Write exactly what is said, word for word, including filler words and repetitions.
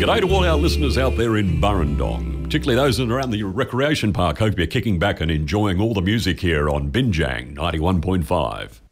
G'day to all our listeners out there in Burrendong, particularly those in and around the recreation park. Hope you're kicking back and enjoying all the music here on Binjang ninety-one point five.